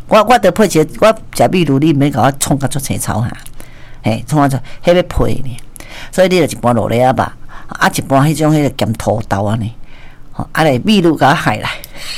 我得配一个，我食秘鲁，你免甲我创甲做青草哈，嘿，创甲做，迄要配呢，所以你就一般落来啊吧，啊一般迄种迄个咸土豆啊呢，吼，啊来秘鲁甲我害来，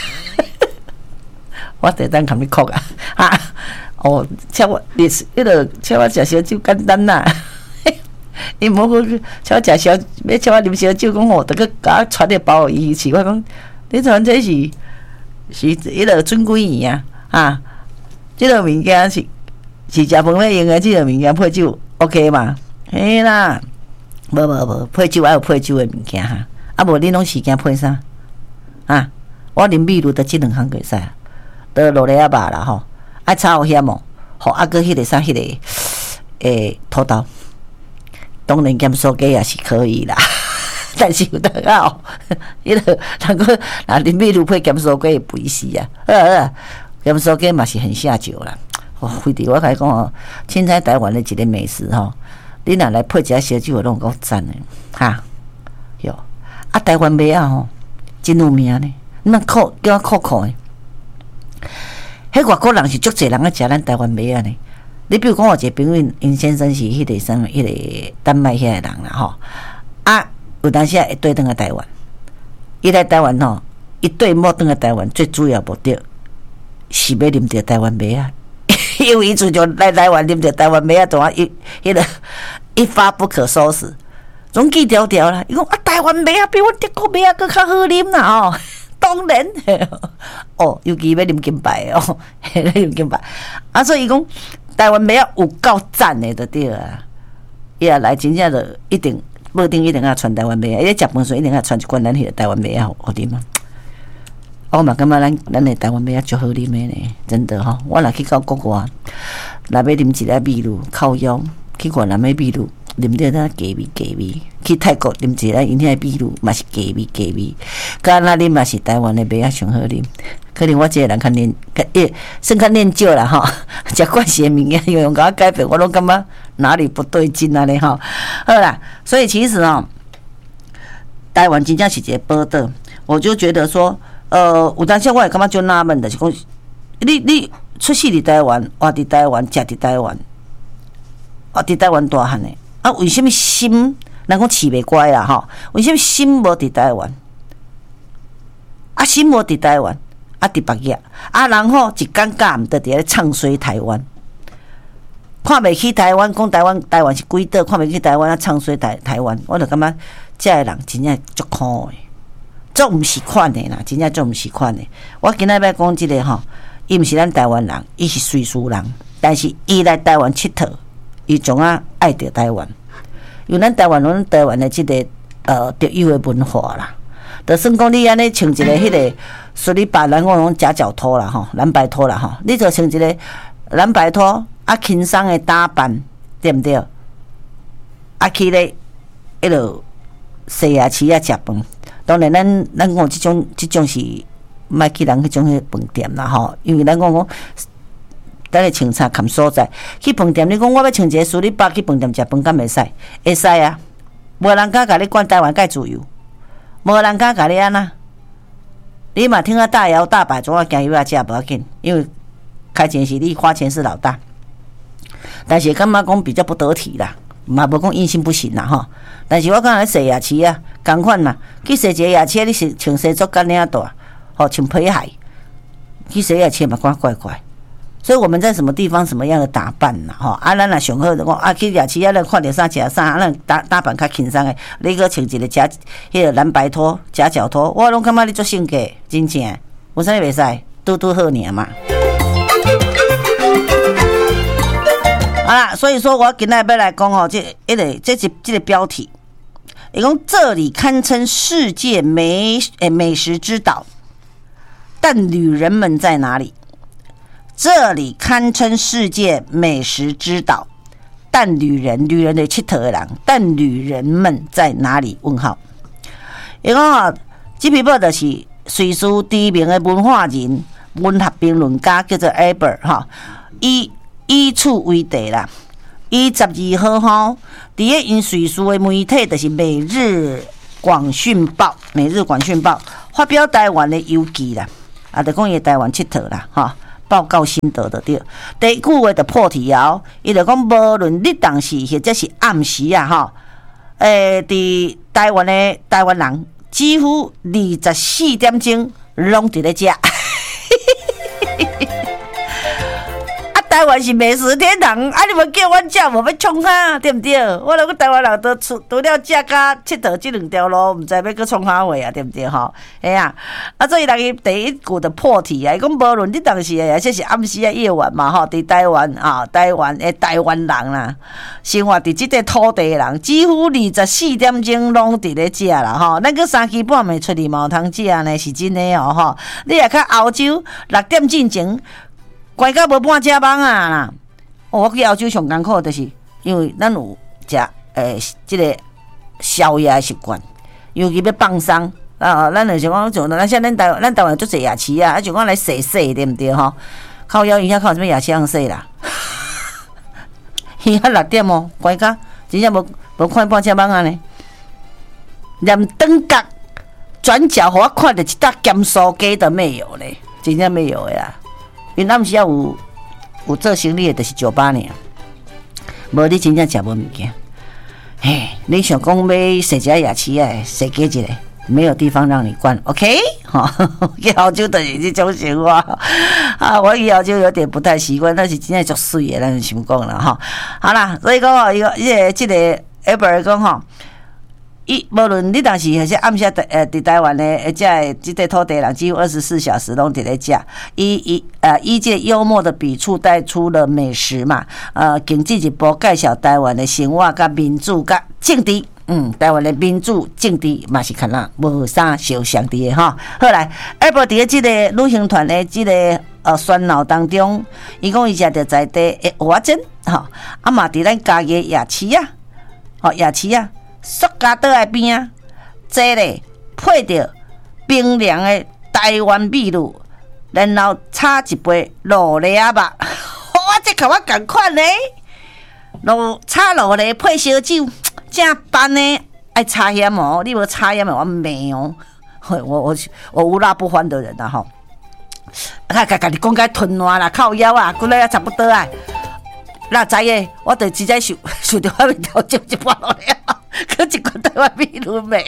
我得当甲你哭啊，啊，哦，请我你迄个请我食烧酒简单啦。伊无去请我食烧，要请我啉烧酒，讲哦，得去甲我传个包伊试，我讲你传这是迄个准几元啊？即个物件是食饭要用的，即个物件配酒 OK 嘛？嘿啦，无配酒还有配酒的物件哈，啊无你拢是惊配啥？啊，我啉秘鲁的即两项可使，得落来啊肉啦吼，爱炒有咸哦，吼啊个迄个啥迄个土豆。当然咸酥鸡也是可以啦，但是有得哦，迄个人个若啉秘鲁配咸酥鸡不死啊，咸酥鸡嘛是很下酒啦。哦，非得我甲你讲哦，凊彩台湾的一个美食吼，你若来配一下烧酒，拢够赞的哈。哟，啊台湾妹啊吼，真有名呢，那酷叫我酷的。迄外国人是足侪人啊食咱台湾妹啊呢。你比如讲，我一个朋友，因先生是迄个什么，迄个丹麦遐个人啦吼，啊，有当时会对转来台湾，伊来台湾吼，伊对某转来台湾最主要目的是要啉着台湾妹啊，因为伊自从来台湾啉着台湾妹啊，怎啊迄个一发不可收拾，总记条条啦。伊讲啊，台湾妹啊比我德国妹啊更较好啉啦吼。当然，哦，尤其要啉金牌哦，啉金牌啊，所以伊讲。台湾妹啊有够赞的就对啊，伊也来真正就一定不一定要传台湾妹啊，伊咧食饭时一定要传一罐咱迄个台湾妹啊，好啉啊。我嘛感觉咱的台湾妹啊足好啉的呢，真的吼。我若去到国外，若要啉一个秘鲁靠腰，去越南的秘鲁啉着咱鸡味，去泰国啉一个因遐秘鲁嘛是鸡味，甲咱啉嘛是台湾的妹啊上好啉。可能我这个人较念，算较念旧啦吼，食惯些物件用甲我改变，我拢感觉哪里不对劲啊咧吼。好啦，所以其实哦，台湾真正是一个宝岛，我就觉得说，有当时我也感觉就纳闷的，是讲你出世伫台湾，活伫台湾，食伫台湾，活伫台湾大汉的，啊，为什么心人讲饲袂乖啦吼？为什么心无伫台湾？啊，心无伫台湾。啊，伫别个啊，然后一尴尬毋得伫咧唱衰台湾，看袂起台湾，讲台湾是鬼岛，看袂起台湾啊，唱衰台湾，我就感觉遮个人真正足苦的，足毋是款的啦，真正足毋是款的。我今仔要讲即个吼，伊毋是咱台湾人，伊是瑞士人，但是伊来台湾佚佗，伊总啊爱着台湾，因为咱台湾的即个特有的文化啦。就算讲你安尼穿一个迄个水里白咱讲夹脚拖啦吼，蓝白拖啦吼，你就穿一个蓝白拖啊，轻松的打扮，对毋对？啊，去咧迄落西雅市啊食饭，当然咱讲即种是莫去人迄种迄饭店啦吼，因为咱讲咱咧穿插看所在去饭店，你讲我要穿一个水里白去饭店食饭，敢会使？会使啊，无人敢甲你管台湾介自由。无人敢甲你安那，你嘛听啊大摇大摆，总要行油啊食无要紧，因为开钱是你，花钱是老大。但是感觉讲比较不得体啦，嘛无讲硬性不行啦吼。但是我讲咧洗牙齿啊，共款啦，去洗一个牙齿，你是穿西装干领大，吼穿皮鞋，去洗牙齿嘛怪怪。所以我们在什么地方什么样的打扮啦，吼啊，咱若上好就讲啊，去夜市啊，咱看着啥食啥，咱打扮较轻松诶。你搁穿一个迄个蓝白拖、夹脚拖，我拢感觉你足性格，真正有啥袂使，拄好尔嘛。好啦，所以说我今仔要来讲吼，这个标题，伊讲这里堪称世界美食之岛，但旅人们在哪里？这里堪称世界美食之岛，但旅人的佚佗的人，但旅人们在哪里？问号。伊讲吼，这篇报道是瑞士知名的文化人、文学评论家叫做 Albert 哈，以此为题啦。伊12号吼，伫个因瑞士的媒体就是《每日广讯报》发表台湾的游记啦，啊，就讲伊台湾佚佗啦，哈。 报告心得的对。第一句话就破题哦，伊就讲无论日当时或者是暗时啊，吼，伫台湾的台湾人几乎24点钟拢伫咧食。台湾是美食天堂，啊！你们叫我食，无要创啥，对不对？我两个台湾人除了食甲佚佗这两条路，毋知要去创啥话啊，对不对？吼，哎呀，所以人伊第一句的破题啊，伊讲无论你当时啊，这是暗时啊夜晚嘛，吼，伫台湾啊，台湾人啦，生活伫即块土地的人，几乎24点钟拢伫咧食啦，吼，咱个3更半暝出去嘛有通食呢，是真的哦，吼。你也较澳洲6点进前。关到无半只梦啊啦！我去澳洲上艰苦，就是因为咱有食即个宵夜的习惯，尤其要放松啊，咱就想讲像咱像咱台湾做夜市啊，就讲来洗洗对毋对吼？靠腰伊遐靠啥物夜市通洗啦？伊遐6点哦，关到真正无看半只梦啊呢！连灯角转角，互我看到一搭咸酥鸡都没有咧，真正没有的啦。因暗时有做生意的，就是酒吧尔，无你真正食无物件。嘿，你想讲要踅一下夜市啊，踅几一个，没有地方让你逛 ，OK？ 哈，去澳洲就是这种生活啊，我去澳洲有点不太习惯，但是真正足水的，咱就想讲啦哈。好啦，所以讲哦，这个 Albert 讲吼。无论你当时还是暗时伫台湾的即块土地人，几乎24小时拢伫咧食。以这幽默的笔触带出了美食嘛。经济日报介绍台湾的生活、甲民主、甲政治。台湾的民主政治嘛是看啦，无啥相像的哈。好来，下晡伫即个旅行团的即个喧闹当中，伊讲伊食着在地的蚵仔煎，吼，啊嘛伫咱家己夜市啊，吼夜市啊。塑胶袋的边啊，这咧配着冰凉的台湾秘鲁，然后炒一杯卤梨仔肉，我这甲我同款咧，炒卤梨配烧酒，正班呢爱插盐哦，你无插盐的我美哦，我无辣不欢的人啊吼，甲你讲个吞烂啦，靠腰啊，过来啊差不多啊，那知个我就直接受着我面头接一包落来。可一罐台湾秘鲁味，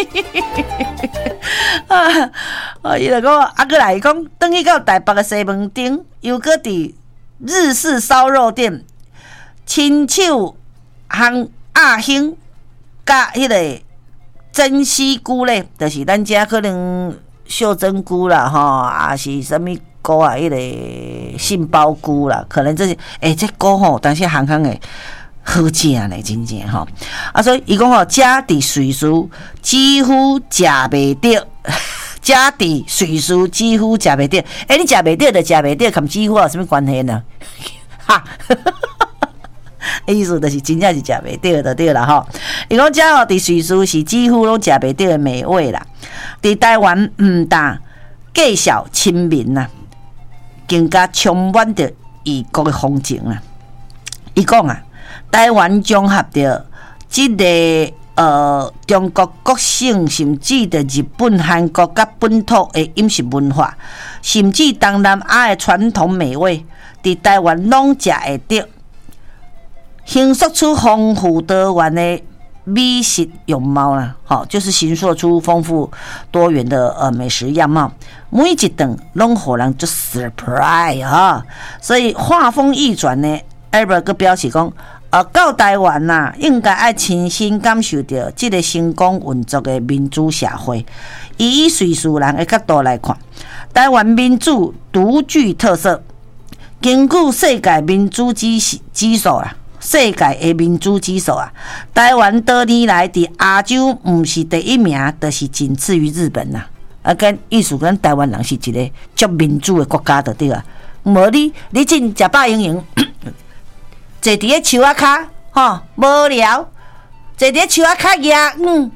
伊就讲啊，过来讲，等去到台北的西门町，又搁伫日式烧肉店，亲手烘鸭胸，甲迄个珍稀菇咧，就是咱遮可能秀珍菇啦，吼，也是啥物菇啊，迄个杏鲍菇啦，可能这是这菇吼，但是烘的。好食呢，真正吼！所以伊讲吼，家伫随时几乎食袂着，家伫随时几乎食袂着。你食袂着就食袂着，跟几乎有啥物关系呢？哈，意思就是真正是食袂着就对啦吼。伊讲遮吼伫随时是几乎拢食袂着的美味啦。伫台湾但介绍亲民啦，更加充满着异国的风情啦。伊讲啊。台湾综合着即个中国国性，甚至着日本、韩国甲本土的饮食文化，甚至东南亚的传统美味，伫台湾拢食会着，形塑出丰富多元的美食样貌啦。好，就是形塑出丰富多元的美食样貌，每一顿拢互人就 surprise 哈。所以话锋一转呢 ，Albert 个表示讲。到台湾呐，应该爱亲身感受到这个成功运作的民主社会。以随事人的角度来看，台湾民主独具特色。根据世界民主指数啊，世界的民主指数啊，台湾多年来伫亚洲毋是第一名，就是仅次于日本呐。跟意思跟台湾人是一个足民主的国家，就对啊。无你真食饱盈盈。坐伫咧树仔骹，吼无聊；坐伫咧树仔骹野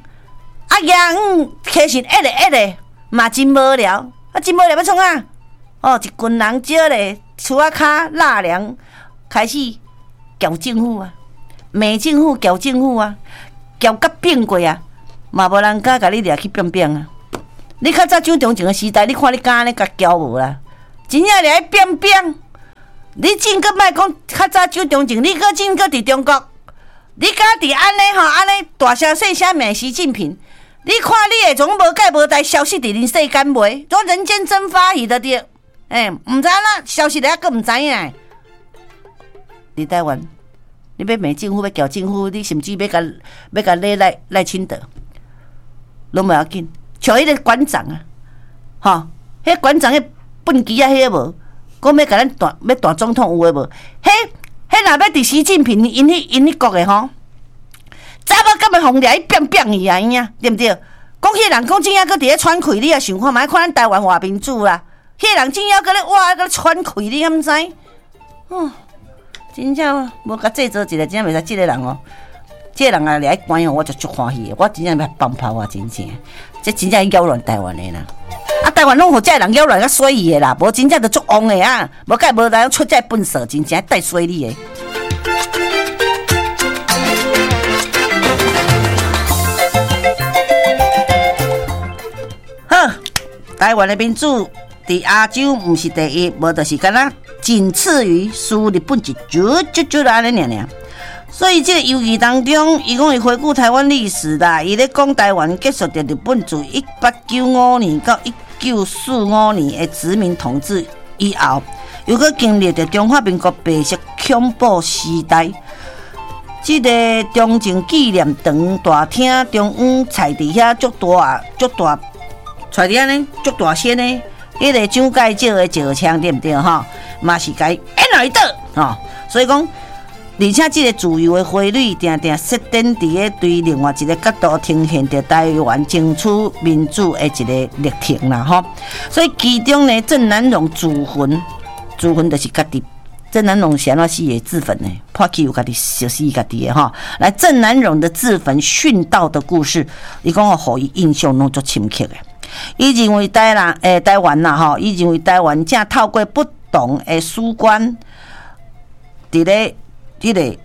其实一个嘛真无聊，真无聊要创啊？一群人招咧树仔骹纳凉，开始叫政府啊，骂政府叫政府啊，叫甲变过啊，嘛无人敢甲你掠去变变啊！你较早上中前个时代，你看你敢安尼甲叫无啦？ 真正来变变。你真个莫讲较早手中情，你个真个伫中国，你家己安尼吼，安尼大声细声骂习近平，你看你会总无解无代消息伫恁世间袂？做人间蒸发去的对，毋知影消息了，佫毋知影。伫台湾，你要骂政府，要叫政府，你甚至要甲赖清德，拢无要紧。像迄个馆长啊，吼，迄馆长迄笨鸡啊，迄个无。讲要甲咱大总统有诶无？迄若要伫习近平因迄国诶吼，早要甲要红掠变变去啊，对毋对？讲迄人讲真正搁伫咧喘气，你也想看觅看咱台湾话民主啦。迄人真正搁咧哇搁咧喘气，你敢知？真正无甲制作一个，真正袂使即个人哦。即个人啊，来关哦，我就足欢喜诶，我真正要放炮啊，真正，这真正扰乱台湾诶啦。台湾拢互这人扰乱甲衰伊诶啦，无真正就足旺诶啊！无解无人出这笨手，真正带衰你诶。好，台湾的民主伫亚洲毋是第一，无就是敢若仅次于输日本就安尼尔。所以，这个游记当中，伊讲伊回顾台湾历史啦，伊咧讲台湾结束着日本自1895年到1945年的殖民统治以后，又搁经历着中华民国白色恐怖时代。这个中正纪念堂大厅中央菜伫遐足大，菜伫遐呢足大声呢，迄个蒋介石的石枪对毋对吼？嘛是该演来倒吼，所以讲。而且，这个自由的花蕊，定定设定伫咧对另外一个角度呈现着台湾争取民主的一个历程啦，吼。所以其中呢，郑南榕自焚就是家己。郑南榕是安怎死的？自焚呢？破去有家己就死家己的吼。来，郑南榕的自焚殉道的故事，伊讲互伊印象拢足深刻的。伊认为台湾啦吼，伊认为台湾正透过不同的史观，伫咧。这个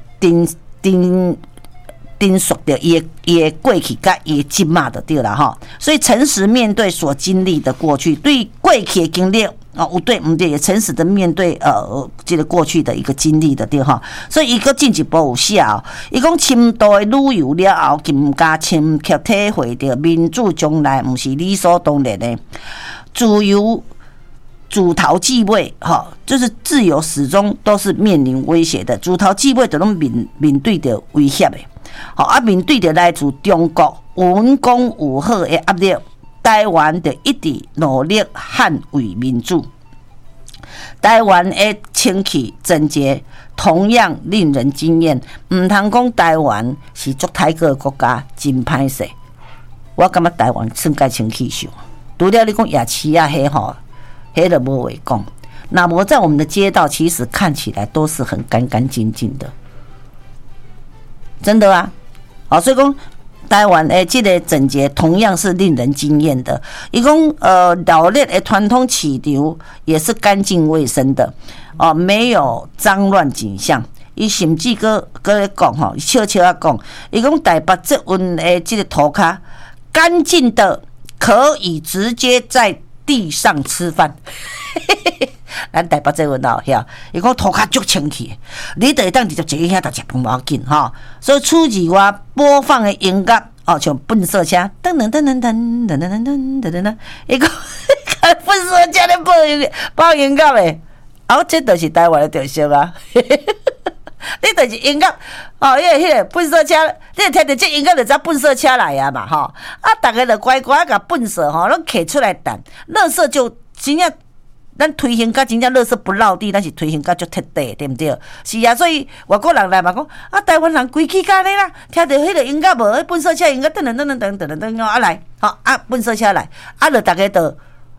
陈述着伊的过去甲伊的今嘛就对啦吼，所以诚实面对所经历的过去，对过去的经历有对毋对，也诚实的面对这个过去的一个经历的对吼，所以伊个进一步有写哦，伊讲深度的旅游了后，更加深刻体会着民主将来毋是理所当然的，自由。主头继位，就是自由始终都是面临威胁的。主头继位就拢面对着威胁的，面对着来自中国文攻武吓的压力，台湾就一直努力捍卫民主。台湾的清气整洁，同样令人惊艳。唔通讲台湾是足泰国的国家，真歹势。我感觉台湾算该清气上，除了你讲夜市啊，迄吼。黑的无话讲，那么在我们的街道，其实看起来都是很干干净净的，真的啊！所以讲台湾的这个整洁同样是令人惊艳的。伊讲老烈的传统市场也是干净卫生的，没有脏乱景象。伊甚至搁咧讲吼，笑笑啊讲，伊讲台北捷运的这个涂骹干净的，可以直接在地上吃饭，咱台北这运道遐，伊讲涂骹足清气，你就会当直接坐去遐，就食饭无要紧吼。所以出自我播放的音乐像笨色车，噔噔噔噔噔噔噔噔噔噔噔，伊讲笨色车咧播音乐诶，这就是台湾的特色啊。你就是音乐迄个笨色车，你听到这音乐就知笨色车来啊嘛吼，大家就乖乖甲笨色拢摕出来等，垃圾就真正咱推行甲真正垃圾不落地，咱是推行甲足彻底，对毋对？是啊，所以外国人来嘛讲台湾人规矩甲咧啦，听到迄个音乐无，迄笨色车音乐噔噔噔噔噔噔噔噔来，笨色车来，就大家都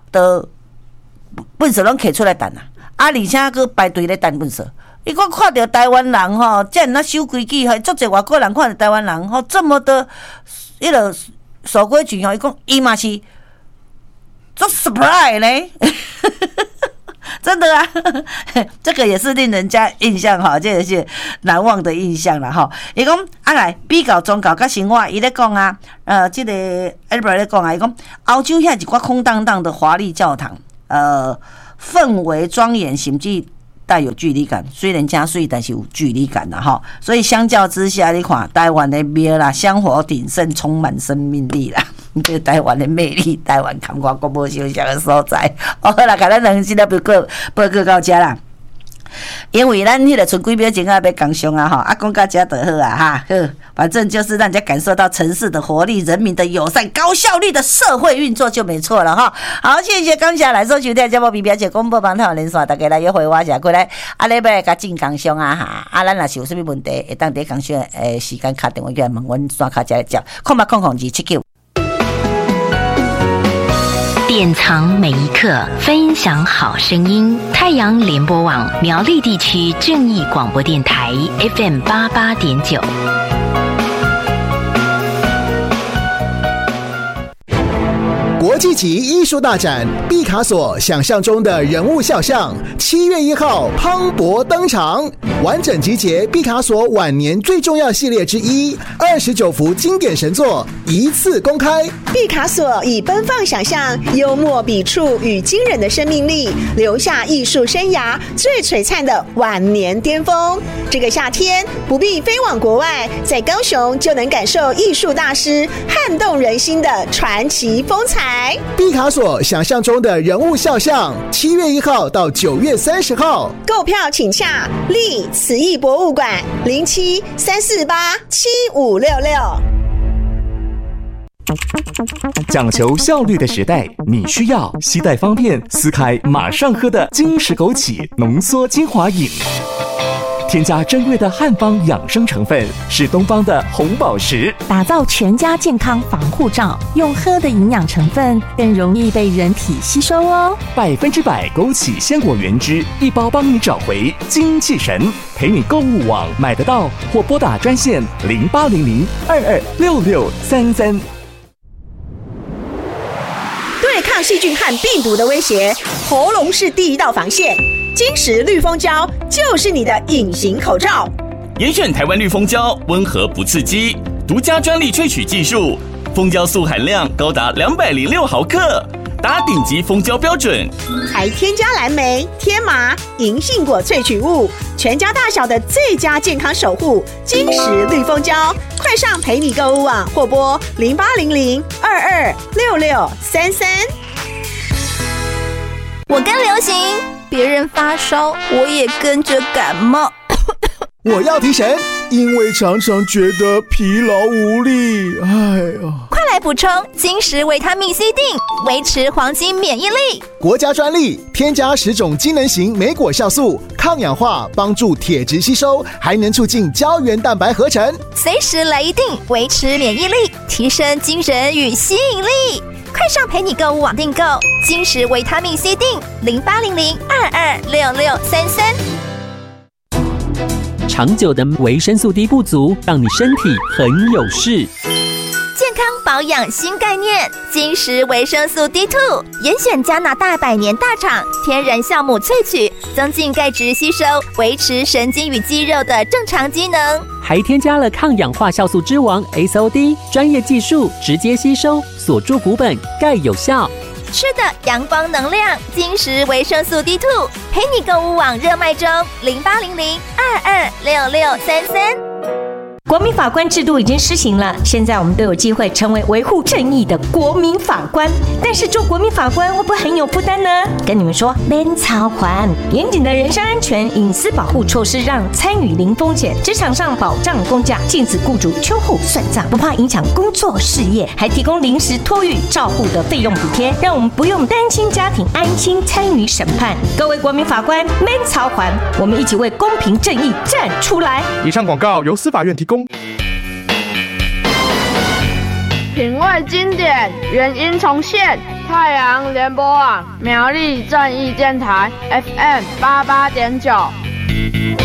笨色拢摕出来等啊，而且佫排队咧等笨色。伊讲看到台湾人遮尔守规矩，足侪外国人看到台湾人这么的迄个守规矩伊讲伊嘛是做 surprise 呢，真的啊，这个也是令人家印象这也是难忘的印象啦伊讲来比较宗教甲生活，伊咧讲啊，这个 Albert 咧讲啊，伊讲欧洲遐一寡空荡荡的华丽教堂， 氛围庄严，甚至带有距离感。虽然加水，但是有距离感啦哈。所以相较之下，你看台湾的庙啦，香火鼎盛，充满生命力啦。这台湾的魅力，台湾感觉国无相像的所在。好啦，甲咱两集了报告到这啦。因为咱迄个剩几秒钟啊，要讲上啊哈，啊讲到这就好啊哈，好，反正就是让人家感受到城市的活力、人民的友善、高效率的社会运作就没错了哈。好，谢谢感谢来收听节目，比表姐公布帮头连线，大家来约会我一下过来，啊，你要甲进讲上啊哈，啊，咱若是有啥物问题，会当伫讲上时间打电话过来问阮线卡来接，08000279。 典藏每一刻，分享好声音。太阳联播网苗栗地区正义广播电台 FM88.9。 国际级艺术大展毕卡索想象中的人物肖像，7月1号磅礴登场，完整集结毕卡索晚年最重要系列之一，29幅经典神作一次公开。 毕卡索以奔放想象、幽默笔触与惊人的生命力，留下艺术生涯最璀璨的晚年巅峰。这个夏天不必飞往国外，在高雄就能感受艺术大师撼动人心的传奇风采。 毕卡索想象中的人物肖像，7月1号到9月30号， 购票请洽立慈艺博物馆07-348-7566。 讲求效率的时代，你需要携带方便、撕开马上喝的金石枸杞浓缩精华饮。添加珍贵的汉方养生成分，是东方的红宝石， 打造全家健康防护罩。用喝的营养成分更容易被人体吸收哦。 100%枸杞鲜果原汁，一包帮你找回精气神。陪你购物网买得到，或拨打专线0800226633。 对抗细菌和病毒的威胁，喉咙是第一道防线。金石绿蜂胶就是你的隐形口罩。 严选台湾绿蜂胶，温和不刺激，独家专利萃取技术，蜂胶素含量高达206毫克，达顶级蜂胶标准。 还添加蓝莓、天麻、银杏果萃取物，全家大小的最佳健康守护。金石绿蜂胶，快上陪你购物网或拨0800226633。 我跟流行，别人发烧，我也跟着感冒。 我要提神，因为常常觉得疲劳无力。哎呀， 快来补充金石维他命 C 锭，维持黄金免疫力。 国家专利，添加10种机能型莓果酵素，抗氧化，帮助铁质吸收，还能促进胶原蛋白合成。 随时来一锭，维持免疫力，提升精神与吸引力。快上陪你购物网订购金石维他命 C 锭，0800226633。 长久的维生素 D 不足，让你身体很有事。 健康保养新概念，金石维生素 D2， 严选加拿大100年大厂天然酵母萃取，增进钙质吸收，维持神经与肌肉的正常机能。 还添加了抗氧化酵素之王 SOD， 专业技术直接吸收，锁住骨本，钙有效。 吃的阳光能量，金石维生素 D2， 陪你购物网热卖中，0800226633。 国民法官制度已经施行了，现在我们都有机会成为维护正义的国民法官。但是做国民法官会不会很有负担呢？跟你们说，免操烦，严谨的人身安全、隐私保护措施让参与零风险，职场上保障公假，禁止雇主秋后算账，不怕影响工作事业，还提供临时托育照护的费用补贴，让我们不用担心家庭，安心参与审判。各位国民法官，免操烦，我们一起为公平正义站出来。 以上广告由司法院提供。 品味经典，原音重现。太阳联播网苗栗正义电台 FM88.9。